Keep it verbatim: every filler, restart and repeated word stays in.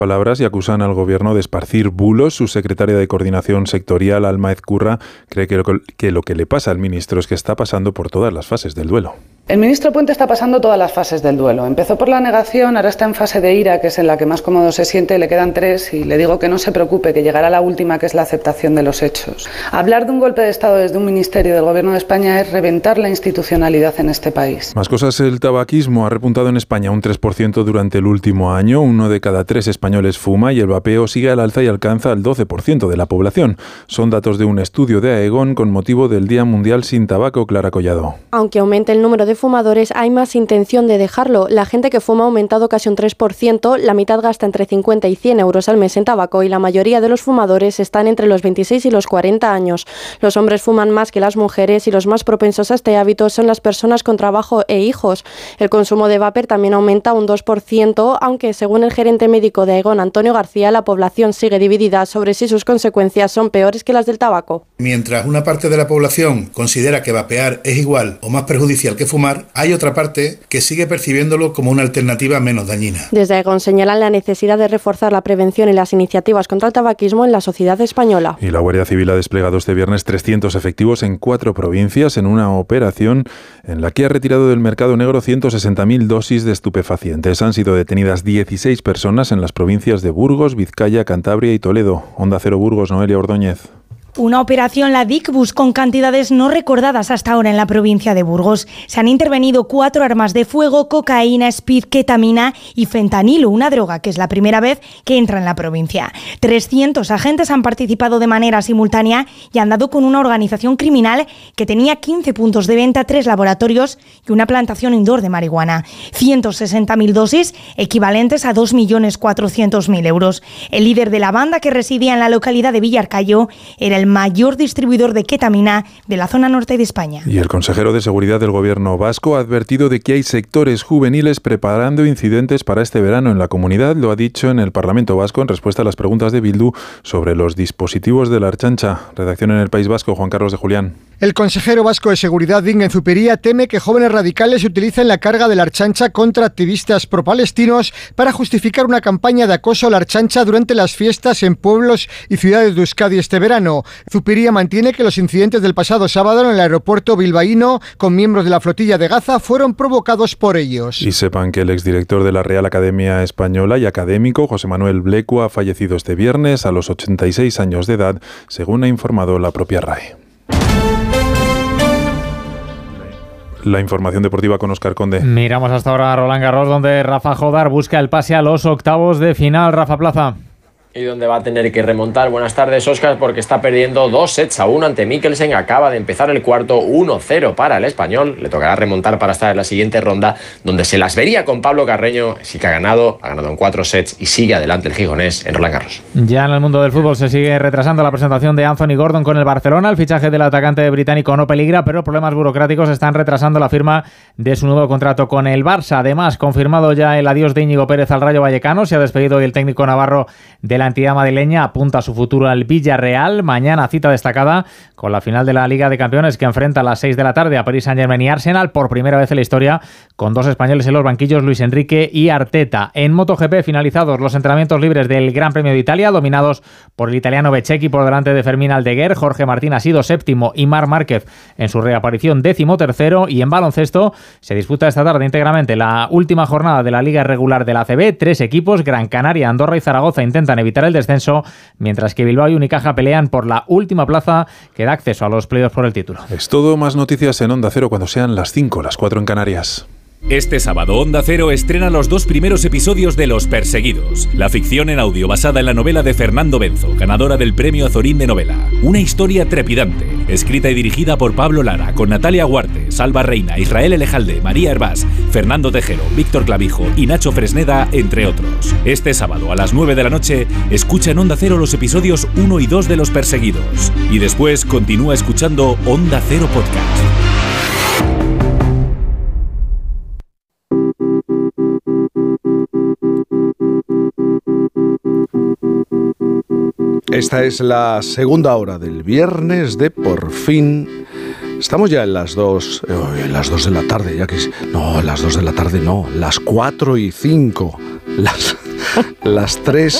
palabras y acusan al gobierno de esparcir bulos. Su secretaria de Coordinación Sectorial, Alma Ezcurra, cree que lo que lo que le pasa al ministro es que está pasando por todas las fases del duelo. El ministro Puente está pasando todas las fases del duelo. Empezó por la negación, ahora está en fase de ira, que es en la que más cómodo se siente, le quedan tres, y le digo que no se preocupe, que llegará la última, que es la aceptación de los hechos. Hablar de un golpe de Estado desde un ministerio del Gobierno de España es reventar la institucionalidad en este país. Más cosas, el tabaquismo ha repuntado en España un tres por ciento durante el último año. Uno de cada tres españoles fuma y el vapeo sigue al alza y alcanza el doce por ciento de la población. Son datos de un estudio de Aegon con motivo del Día Mundial sin Tabaco. Clara Collado. Aunque aumente el número de fumadores, hay más intención de dejarlo. La gente que fuma ha aumentado casi un tres por ciento, la mitad gasta entre cincuenta y cien euros al mes en tabaco y la mayoría de los fumadores están entre los veintiséis y los cuarenta años. Los hombres fuman más que las mujeres y los más propensos a este hábito son las personas con trabajo e hijos. El consumo de vapor también aumenta un dos por ciento, aunque según el gerente médico de Aegon, Antonio García, la población sigue dividida sobre si sus consecuencias son peores que las del tabaco. Mientras una parte de la población considera que vapear es igual o más perjudicial que fumar, hay otra parte que sigue percibiéndolo como una alternativa menos dañina. Desde Aegon señalan la necesidad de reforzar la prevención y las iniciativas contra el tabaquismo en la sociedad española. Y la Guardia Civil ha desplegado este viernes trescientos efectivos en cuatro provincias en una operación en la que ha retirado del mercado negro ciento sesenta mil dosis de estupefacientes. Han sido detenidas dieciséis personas en las provincias de Burgos, Vizcaya, Cantabria y Toledo. Onda Cero Burgos, Noelia Ordóñez. Una operación, la Dicbus, con cantidades no recordadas hasta ahora en la provincia de Burgos. Se han intervenido cuatro armas de fuego, cocaína, speed, ketamina y fentanilo, una droga que es la primera vez que entra en la provincia. trescientos agentes han participado de manera simultánea y han dado con una organización criminal que tenía quince puntos de venta, tres laboratorios y una plantación indoor de marihuana. ciento sesenta mil dosis, equivalentes a dos millones cuatrocientos mil euros. El líder de la banda, que residía en la localidad de Villarcayo, era el el mayor distribuidor de ketamina de la zona norte de España. Y el consejero de Seguridad del Gobierno vasco ha advertido de que hay sectores juveniles preparando incidentes para este verano en la comunidad. Lo ha dicho en el Parlamento vasco en respuesta a las preguntas de Bildu sobre los dispositivos de la Ertzaintza. Redacción en el País Vasco, Juan Carlos de Julián. El consejero vasco de Seguridad, Bingen Zupiria, teme que jóvenes radicales utilicen la carga de la Ertzaintza contra activistas pro-palestinos para justificar una campaña de acoso a la Ertzaintza durante las fiestas en pueblos y ciudades de Euskadi este verano. Zupiria mantiene que los incidentes del pasado sábado en el aeropuerto bilbaíno con miembros de la flotilla de Gaza fueron provocados por ellos. Y sepan que el exdirector de la Real Academia Española y académico, José Manuel Blecua, ha fallecido este viernes a los ochenta y seis años de edad, según ha informado la propia R A E. La información deportiva con Óscar Conde. Miramos hasta ahora a Roland Garros, donde Rafa Jodar busca el pase a los octavos de final. Rafa Plaza. Y donde va a tener que remontar. Buenas tardes, Óscar, porque está perdiendo dos sets a uno ante Mikkelsen. Acaba de empezar el cuarto, uno cero para el español. Le tocará remontar para estar en la siguiente ronda, donde se las vería con Pablo Carreño. Sí que ha ganado, ha ganado en cuatro sets y sigue adelante el gijonés en Roland Garros. Ya en el mundo del fútbol se sigue retrasando la presentación de Anthony Gordon con el Barcelona. El fichaje del atacante británico no peligra, pero problemas burocráticos están retrasando la firma de su nuevo contrato con el Barça. Además, confirmado ya el adiós de Íñigo Pérez al Rayo Vallecano. Se ha despedido hoy el técnico navarro de la entidad madrileña. Apunta a su futuro al Villarreal. Mañana cita destacada con la final de la Liga de Campeones, que enfrenta a las seis de la tarde a Paris Saint-Germain y Arsenal, por primera vez en la historia, con dos españoles en los banquillos, Luis Enrique y Arteta. En MotoGP, finalizados los entrenamientos libres del Gran Premio de Italia, dominados por el italiano Bezzecchi por delante de Fermín Aldeguer. Jorge Martín ha sido séptimo y Marc Márquez en su reaparición décimo tercero. Y en baloncesto se disputa esta tarde íntegramente la última jornada de la Liga Regular de la A C B. Tres equipos, Gran Canaria, Andorra y Zaragoza, intentan evitar el descenso, mientras que Bilbao y Unicaja pelean por la última plaza que da acceso a los playoffs por el título. Es todo, más noticias en Onda Cero cuando sean las cinco, las cuatro en Canarias. Este sábado Onda Cero estrena los dos primeros episodios de Los Perseguidos, la ficción en audio basada en la novela de Fernando Benzo, ganadora del Premio Azorín de Novela. Una historia trepidante, escrita y dirigida por Pablo Lara, con Natalia Huarte, Salva Reina, Israel Elejalde, María Hervás, Fernando Tejero, Víctor Clavijo y Nacho Fresneda, entre otros. Este sábado a las nueve de la noche, escucha en Onda Cero los episodios uno y dos de Los Perseguidos. Y después continúa escuchando Onda Cero Podcast. Esta es la segunda hora del viernes de Por Fin. Estamos ya en las dos, eh, en las dos de la tarde, ya que no, las dos de la tarde no, las cuatro y cinco, las Las tres